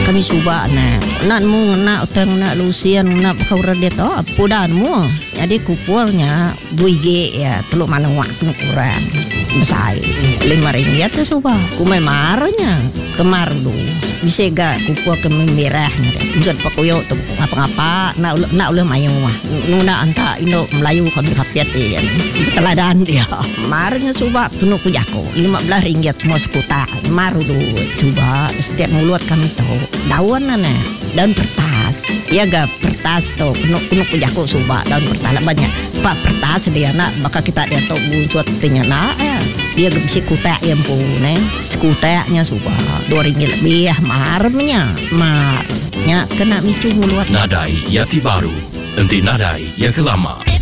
kami suba nak mu nak utang nak lusian nak kau dia to pudan mu jadi kupurnya 2G ya teluk mana waktu kurang besar RM5 tu suba kumai marnya kemar dulu bisa gak kupur ke merahnya deh jod pakoyo tu apa-apa nak ulah mayu mah nuna anta Indo Melayu kami kapiat dia teladan dia marnya suba penuh kujako RM15 semua sekuta maru dulu coba setiap mulut kami tahu daun daun pertas ya gak pertas tuh penuh kujako suba daun pertas banyak pak pertas dia nak maka kita dia tahu buat tinya nak dia bisa kutek yang pun sekuteknya suba RM2 lebih marnya kena micu mulut Nadai Yati Baru, nanti nadai yang kelama.